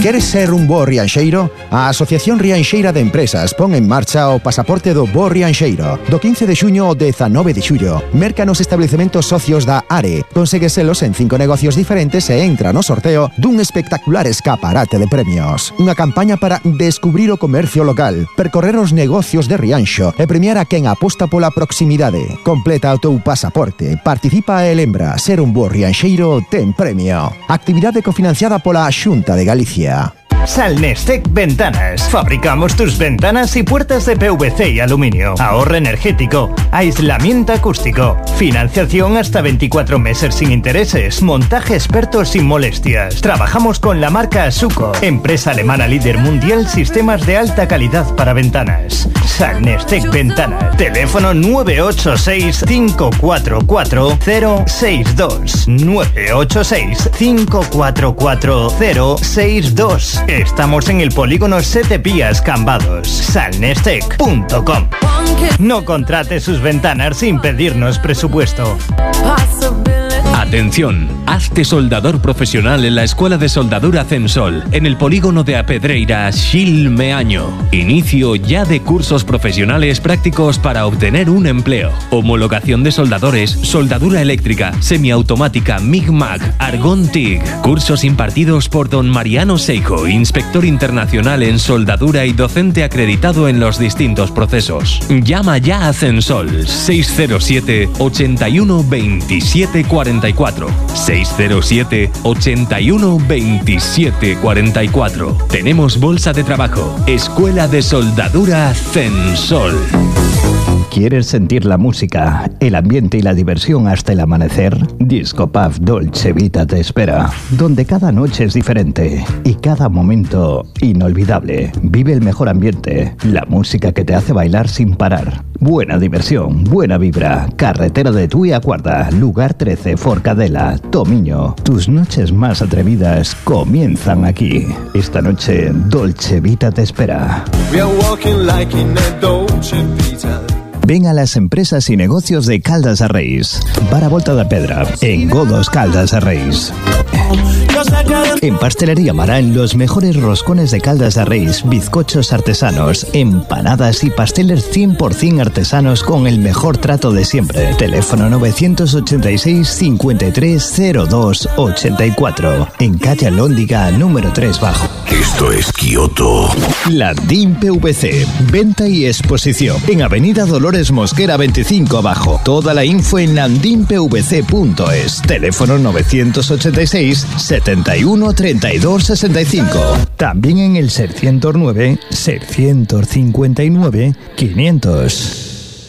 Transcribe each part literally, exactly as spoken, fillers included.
Queres ser un bo rianxeiro? A Asociación Rianxeira de Empresas pon en marcha o pasaporte do bo rianxeiro. Do quince de xuño ao dezanove de xullo, merca nos establecementos socios da ARE. Conségueselos en cinco negocios diferentes e entra no sorteo dun espectacular escaparate de premios. Unha campaña para descubrir o comercio local, percorrer os negocios de Rianxo e premiar a quen aposta pola proximidade. Completa o teu pasaporte, participa e lembra, ser un bo rianxeiro ten premio. Actividade cofinanciada pola Xunta de Galicia. Salnestec Ventanas. Fabricamos tus ventanas y puertas de P V C y aluminio. Ahorro energético, aislamiento acústico, financiación hasta veinticuatro meses sin intereses, montaje experto sin molestias. Trabajamos con la marca Asuco, empresa alemana líder mundial, sistemas de alta calidad para ventanas. Salnestec Ventanas. Teléfono nueve ocho seis, cinco cuatro cuatro, cero seis dos. nueve ocho seis, cinco cuatro cuatro, cero seis dos. Estamos en el polígono Sete Pías Cambados. Salnestec punto com. No contrate sus ventanas sin pedirnos presupuesto. Atención, hazte soldador profesional en la Escuela de Soldadura Censol, en el polígono de Apedreira, Xilmeaño. Inicio ya de cursos profesionales prácticos para obtener un empleo. Homologación de soldadores, soldadura eléctrica, semiautomática, MIG-MAG, Argón TIG. Cursos impartidos por don Mariano Seijo, inspector internacional en soldadura y docente acreditado en los distintos procesos. Llama ya a Censol, seis cero siete, ochenta y uno, veintisiete cuarenta y cuatro. seis cero siete, ochenta y uno, veintisiete cuarenta y cuatro. Tenemos bolsa de trabajo. Escuela de Soldadura Censol. ¿Quieres sentir la música, el ambiente y la diversión hasta el amanecer? Disco Pub Dolce Vita te espera, donde cada noche es diferente y cada momento inolvidable. Vive el mejor ambiente, la música que te hace bailar sin parar. Buena diversión, buena vibra. Carretera de Tui a Guarda, lugar trece, Forcadela, Tomiño. Tus noches más atrevidas comienzan aquí. Esta noche Dolce Vita te espera. Ven a las empresas y negocios de Caldas de Reis. Bar a Volta da Pedra, en Godos, Caldas de Reis. En Pastelería Marán, los mejores roscones de Caldas de Reis, bizcochos artesanos, empanadas y pasteles cien por ciento artesanos con el mejor trato de siempre. Teléfono novecientos ochenta y seis, cincuenta y tres, cero dos, ochenta y cuatro. En calle Alhóndiga, número tres bajo. Esto es Kioto. La D I M P V C, venta y exposición. En Avenida Dolores Mosquera veinticinco abajo. Toda la info en landimpvc punto es. Teléfono novecientos ochenta y seis, setenta y uno, treinta y dos, sesenta y cinco. También en el seiscientos nueve, seiscientos cincuenta y nueve, quinientos.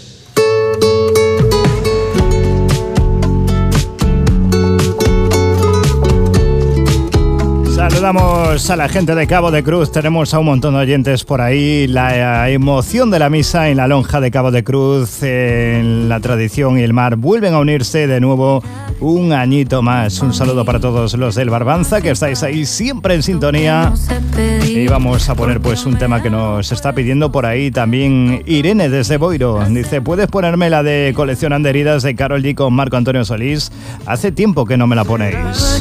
Saludamos a la gente de Cabo de Cruz. Tenemos a un montón de oyentes por ahí. La emoción de la misa en la lonja de Cabo de Cruz, en la tradición y el mar, vuelven a unirse de nuevo un añito más. Un saludo para todos los del Barbanza, que estáis ahí siempre en sintonía. Y vamos a poner pues un tema que nos está pidiendo por ahí también Irene desde Boiro. Dice, ¿puedes ponerme la de Coleccionando Heridas de Karol G con Marco Antonio Solís? Hace tiempo que no me la ponéis.